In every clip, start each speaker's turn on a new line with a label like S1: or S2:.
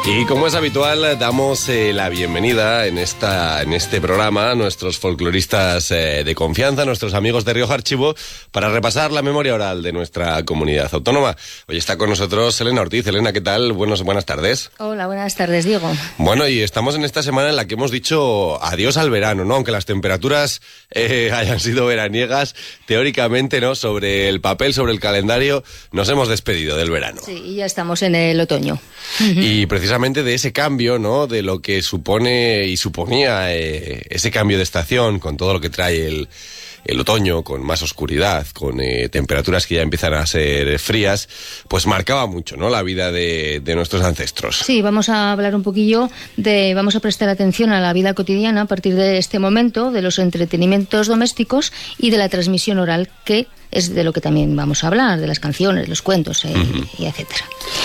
S1: Y como es habitual, damos la bienvenida en este programa a nuestros folcloristas de confianza, nuestros amigos de Rioja Archivo, para repasar la memoria oral de nuestra comunidad autónoma. Hoy está con nosotros Elena Ortiz. Elena, ¿qué tal? Buenas tardes.
S2: Hola, buenas tardes, Diego.
S1: Bueno, y estamos en esta semana en la que hemos dicho adiós al verano, ¿no? Aunque las temperaturas hayan sido veraniegas, teóricamente, ¿no? Sobre el papel, sobre el calendario, nos hemos despedido del verano.
S2: Sí, y ya estamos en el otoño.
S1: Y precisamente de ese cambio, ¿no? De lo que supone y suponía ese cambio de estación, con todo lo que trae el otoño, con más oscuridad, con temperaturas que ya empiezan a ser frías, pues marcaba mucho, ¿no? La vida de nuestros ancestros.
S2: Sí, vamos a hablar un poquillo vamos a prestar atención a la vida cotidiana a partir de este momento, de los entretenimientos domésticos y de la transmisión oral, que es de lo que también vamos a hablar, de las canciones, los cuentos, y etcétera.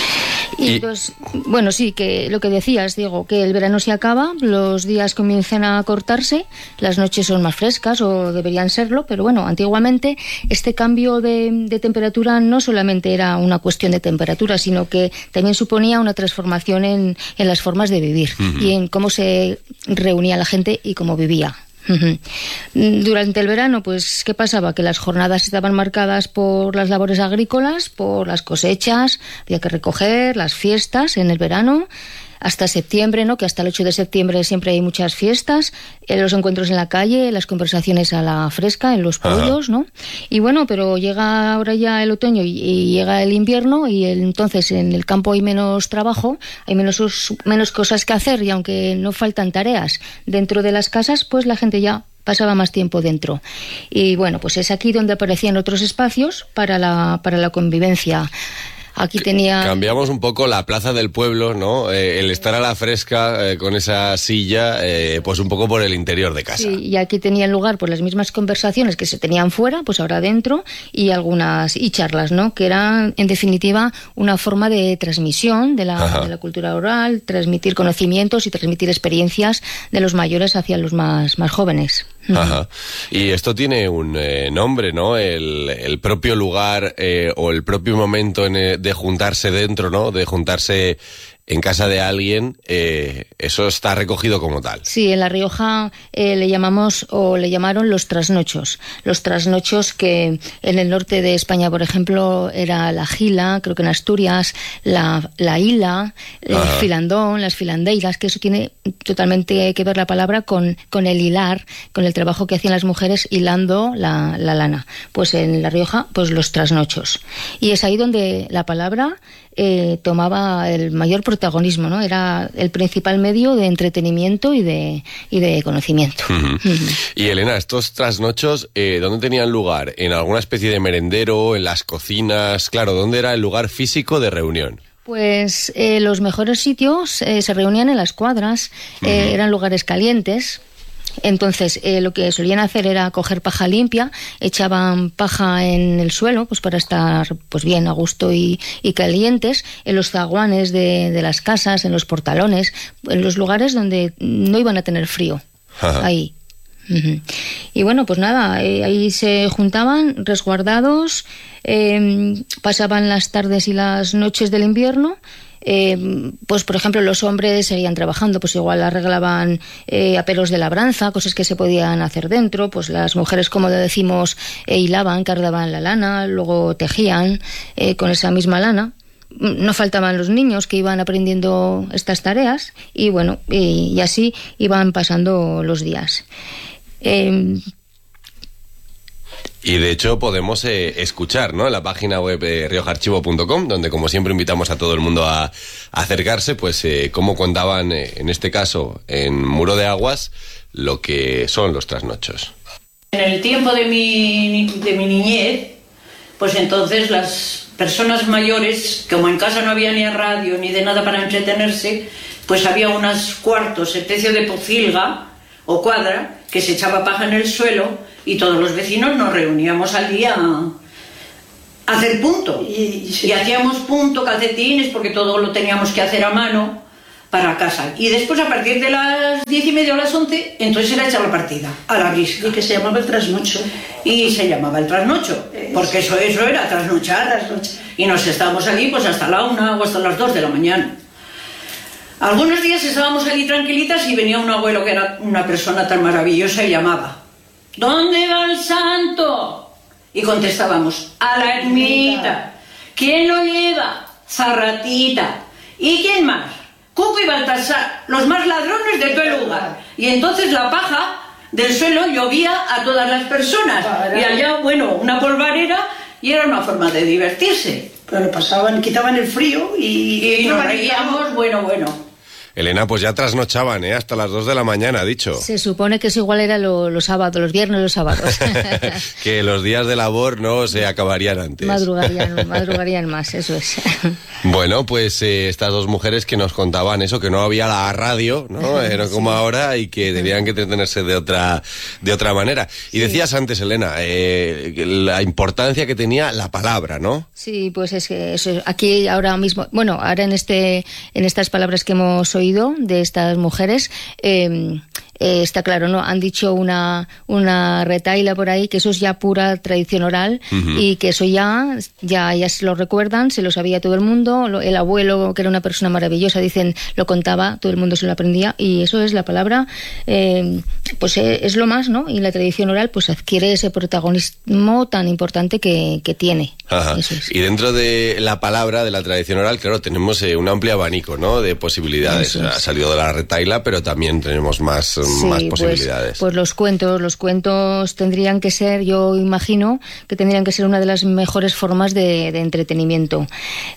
S2: Y pues, bueno, sí, que lo que decías, Diego, que el verano se acaba, los días comienzan a cortarse, las noches son más frescas, o deberían serlo, pero bueno, antiguamente este cambio de temperatura no solamente era una cuestión de temperatura, sino que también suponía una transformación en las formas de vivir y en cómo se reunía la gente y cómo vivía. Durante el verano, pues, ¿qué pasaba? Que las jornadas estaban marcadas por las labores agrícolas, por las cosechas, había que recoger, las fiestas en el verano, hasta septiembre, ¿no? Que hasta el 8 de septiembre siempre hay muchas fiestas, los encuentros en la calle, las conversaciones a la fresca, en los pollos, ¿no? Y bueno, pero llega ahora ya el otoño y llega el invierno, y entonces en el campo hay menos trabajo, hay menos cosas que hacer, y aunque no faltan tareas dentro de las casas, pues la gente ya pasaba más tiempo dentro. Y bueno, pues es aquí donde aparecían otros espacios para la convivencia. Aquí
S1: Cambiamos un poco la plaza del pueblo, ¿no? El estar a la fresca con esa silla, pues un poco por el interior de casa.
S2: Sí, y aquí tenían lugar pues las mismas conversaciones que se tenían fuera, pues ahora dentro, y charlas, ¿no? Que eran, en definitiva, una forma de transmisión de la cultura oral, transmitir conocimientos y transmitir experiencias de los mayores hacia los más jóvenes.
S1: Ajá. Y esto tiene un nombre, ¿no? El propio lugar o el propio momento de juntarse dentro, ¿no? De juntarse en casa de alguien, eso está recogido como tal.
S2: Sí, en La Rioja le llamaron los trasnochos. Los trasnochos, que en el norte de España, por ejemplo, era la gila, creo que en Asturias, la hila, el filandón, las filandeiras, que eso tiene totalmente que ver la palabra con el hilar, con el trabajo que hacían las mujeres hilando la lana. Pues en La Rioja, pues los trasnochos. Y es ahí donde la palabra tomaba el mayor protagonismo, ¿no? Era el principal medio de entretenimiento y de conocimiento.
S1: Y Elena, estos trasnochos, ¿dónde tenían lugar? ¿En alguna especie de merendero, en las cocinas? Claro, ¿dónde era el lugar físico de reunión?
S2: Pues los mejores sitios se reunían en las cuadras, eran lugares calientes. Entonces, lo que solían hacer era coger paja limpia, echaban paja en el suelo, pues para estar pues bien a gusto y calientes, en los zaguanes de las casas, en los portalones, en los lugares donde no iban a tener frío. Ahí. Y bueno, pues nada, ahí se juntaban resguardados, pasaban las tardes y las noches del invierno. Pues por ejemplo, los hombres seguían trabajando, pues igual arreglaban aperos de labranza, cosas que se podían hacer dentro. Pues las mujeres, como le decimos, hilaban, cardaban la lana, luego tejían con esa misma lana. No faltaban los niños que iban aprendiendo estas tareas, y bueno, y así iban pasando los días.
S1: Y de hecho podemos escuchar, ¿no? En la página web riojaarchivo.com, donde como siempre invitamos a todo el mundo a acercarse, pues cómo contaban, en este caso en Muro de Aguas, lo que son los trasnochos.
S3: En el tiempo de mi niñez, pues entonces las personas mayores, como en casa no había ni radio ni de nada para entretenerse, pues había unos cuartos, especie de pocilga o cuadra, que se echaba paja en el suelo, y todos los vecinos nos reuníamos al día a hacer punto. Y hacíamos punto, calcetines, porque todo lo teníamos que hacer a mano para casa. Y después, a partir de las 10:30 o las 11, entonces era echar la partida a la brisca.
S4: Y que se llamaba el trasnocho.
S3: Y se llamaba el trasnocho, porque eso era trasnochar. Y nos estábamos allí pues hasta la 1 o hasta las 2 de la mañana. Algunos días estábamos allí tranquilitas y venía un abuelo que era una persona tan maravillosa y llamaba: ¿dónde va el santo? Y contestábamos: a la ermita. ¿Quién lo lleva? Zarratita. ¿Y quién más? Cuco y Baltasar, los más ladrones de todo el lugar. Y entonces la paja del suelo llovía a todas las personas. Y allá, bueno, una polvarera, y era una forma de divertirse.
S4: Pero pasaban, quitaban el frío
S3: y nos reíamos, bueno.
S1: Elena, pues ya trasnochaban, hasta las 2 de la mañana, ha dicho.
S2: Se supone que eso igual era los sábados, los viernes, los sábados.
S1: Que los días de labor no se acabarían antes.
S2: Madrugarían más, eso es.
S1: Bueno, pues estas dos mujeres que nos contaban eso, que no había la radio, ¿no? No como ahora, y que tenían que entretenerse de otra manera. Y decías antes, Elena, la importancia que tenía la palabra, ¿no?
S2: Sí, pues es que eso, aquí ahora mismo, bueno, ahora en estas palabras que hemos oído de estas mujeres, está claro, ¿no? Han dicho una retaila por ahí, que eso es ya pura tradición oral, y que eso ya se lo recuerdan, se lo sabía todo el mundo. El abuelo, que era una persona maravillosa, dicen, lo contaba, todo el mundo se lo aprendía, y eso es la palabra, pues es lo más, ¿no? Y la tradición oral pues adquiere ese protagonismo tan importante que tiene.
S1: Ajá. Eso es. Y dentro de la palabra, de la tradición oral, claro, tenemos un amplio abanico, ¿no? De posibilidades. Ha salido de la retaila, pero también tenemos más posibilidades.
S2: Pues los cuentos tendrían que ser, yo imagino que tendrían que ser una de las mejores formas de entretenimiento.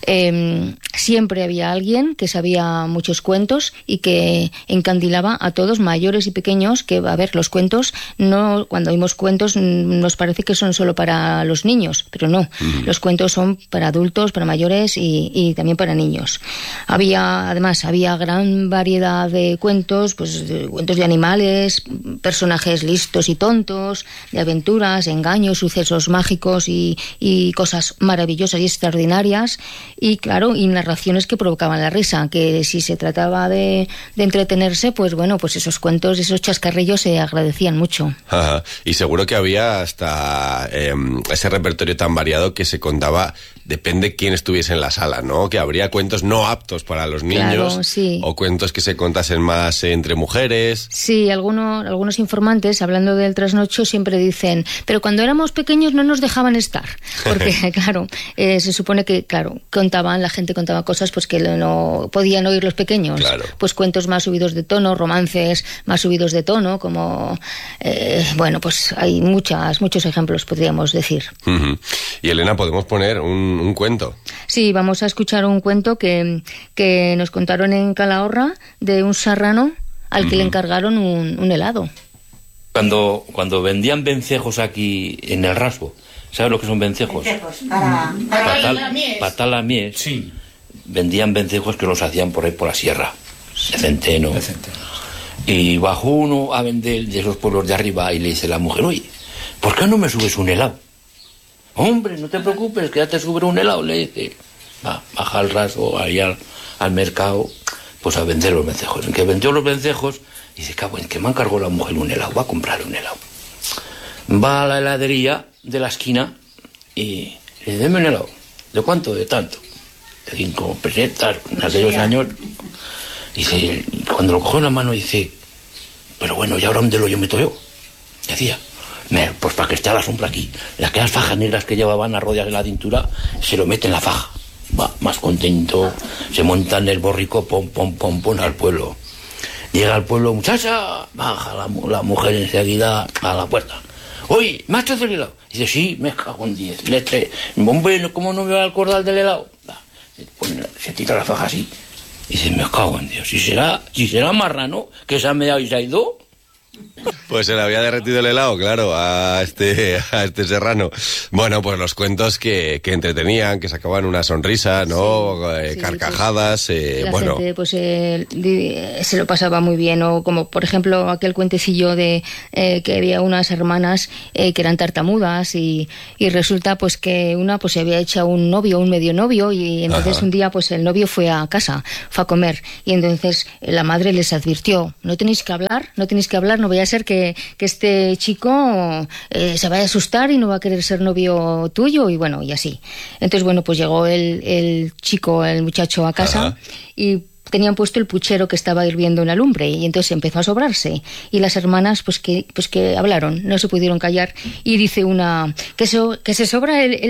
S2: Siempre había alguien que sabía muchos cuentos y que encandilaba a todos, mayores y pequeños, que, a ver, los cuentos, no, cuando oímos cuentos nos parece que son solo para los niños, pero no, los cuentos son para adultos, para mayores y también para niños. Había gran variedad de cuentos, pues cuentos de animales, personajes listos y tontos, de aventuras, engaños, sucesos mágicos y cosas maravillosas y extraordinarias, y claro, y narraciones que provocaban la risa, que si se trataba de entretenerse, pues bueno, pues esos cuentos, esos chascarrillos se agradecían mucho.
S1: Ajá. Y seguro que había hasta ese repertorio tan variado que se contaba, depende quién estuviese en la sala, ¿no? Que habría cuentos no aptos para los niños,
S2: claro, sí,
S1: o cuentos que se contasen más entre mujeres.
S2: Sí, algunos informantes, hablando del trasnocho, siempre dicen, pero cuando éramos pequeños no nos dejaban estar, porque claro, se supone que, claro, la gente contaba cosas pues que no podían oír los pequeños,
S1: claro.
S2: Pues cuentos más subidos de tono, romances más subidos de tono, como, bueno, pues hay muchos ejemplos, podríamos decir.
S1: Uh-huh. Y Elena, ¿podemos poner un cuento?
S2: Sí, vamos a escuchar un cuento que nos contaron en Calahorra, de un serrano al que le encargaron un helado.
S5: Cuando vendían vencejos aquí en el Rasgo, ¿sabes lo que son vencejos? Para la miel. Sí. Vendían vencejos que los hacían por ahí por la sierra, de centeno. Y bajó uno a vender de esos pueblos de arriba y le dice a la mujer, oye, ¿por qué no me subes un helado? Hombre, no te preocupes, que ya te subiré un helado, le dice. Baja al Rasgo, ahí al mercado, pues a vender los vencejos. En que vendió los vencejos, dice, cabrón, que me encargó la mujer un helado, va a comprarle un helado. Va a la heladería de la esquina y le dice, deme un helado. ¿De cuánto? De tanto. De 5 pesetas, en aquellos años. Dice, cuando lo cogió en la mano, dice, pero bueno, ¿y ahora dónde lo meto yo? Decía, pues para que esté a la sombra aquí. Aquellas fajas negras que llevaban a rodear en la cintura, se lo mete en la faja. Va más contento, se monta en el borrico, pom, al pueblo. Llega al pueblo, muchacha, baja la mujer enseguida a la puerta. Oye, ¿me has hecho el helado? Dice, sí, me cago en 10. Hombre, ¿cómo no me va a acordar del helado? Se tira la faja así. Dice, me cago en Dios. Si será marrano, que se ha meado y se ha ido.
S1: Pues se le había derretido el helado, claro, a este serrano. Bueno, pues los cuentos que entretenían, que sacaban una sonrisa, ¿no? Sí, carcajadas,
S2: sí. La
S1: bueno.
S2: gente, pues, se lo pasaba muy bien, o como, por ejemplo, aquel cuentecillo de que había unas hermanas que eran tartamudas y resulta, pues, que una, pues, se había hecho un medio novio, y entonces un día, pues, el novio fue a casa, fue a comer, y entonces la madre les advirtió, no tenéis que hablar, no vaya a ser que este chico se vaya a asustar y no va a querer ser novio tuyo, y bueno, y así. Entonces, bueno, pues llegó el muchacho a casa. Ajá. Y tenían puesto el puchero que estaba hirviendo en la lumbre y entonces empezó a sobrarse. Y las hermanas, pues que hablaron, no se pudieron callar. Y dice una, que se sobra el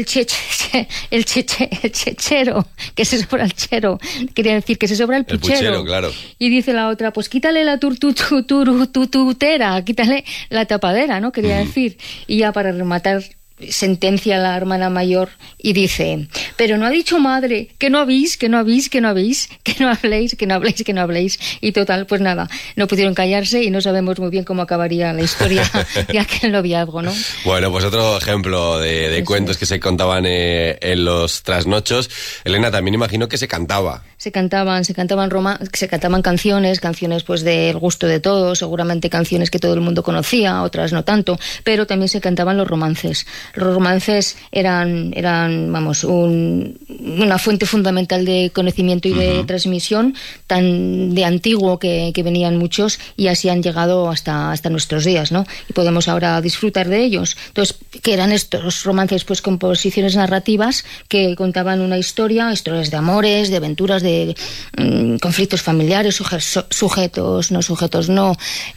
S2: chechero, que se sobra el chero. Quería decir que se sobra el puchero.
S1: El puchero, claro.
S2: Y dice la otra, pues quítale la tututera, quítale la tapadera, ¿no? Quería decir. Y ya para rematar, sentencia a la hermana mayor y dice, pero no ha dicho madre, que no habéis, que no habléis, que no habléis. Y total, pues nada, no pudieron callarse y no sabemos muy bien cómo acabaría la historia de aquel noviazgo, ¿no?
S1: Bueno, pues otro ejemplo de cuentos que se contaban en los trasnochos. Elena, también imagino que se cantaba.
S2: Se cantaban canciones pues del gusto de todos, seguramente canciones que todo el mundo conocía, otras no tanto, pero también se cantaban los romances. Los romances eran vamos, una fuente fundamental de conocimiento y de transmisión, tan de antiguo que venían muchos y así han llegado hasta nuestros días, ¿no? Y podemos ahora disfrutar de ellos. Entonces, ¿qué eran estos romances? Pues composiciones narrativas que contaban una historias de amores, de aventuras, de conflictos familiares, sujetos no,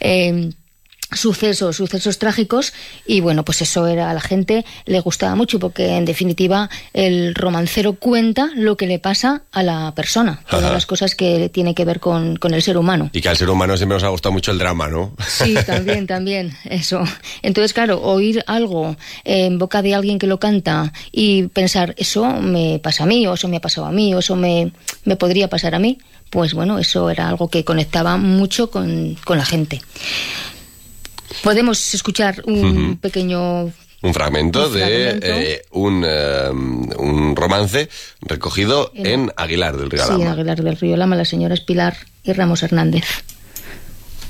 S2: sucesos trágicos, y bueno, pues eso a la gente le gustaba mucho, porque en definitiva el romancero cuenta lo que le pasa a la persona, todas las cosas que tienen que ver con el ser humano.
S1: Y que al ser humano siempre nos ha gustado mucho el drama, ¿no?
S2: Sí, también, eso. Entonces, claro, oír algo en boca de alguien que lo canta y pensar, eso me pasa a mí, o eso me ha pasado a mí, o eso me podría pasar a mí, pues bueno, eso era algo que conectaba mucho con la gente. Podemos escuchar un pequeño...
S1: Un fragmento de un romance recogido en Aguilar del Río Lama.
S2: Sí, en Aguilar del Río Lama, la señora es Pilar y Ramos Hernández.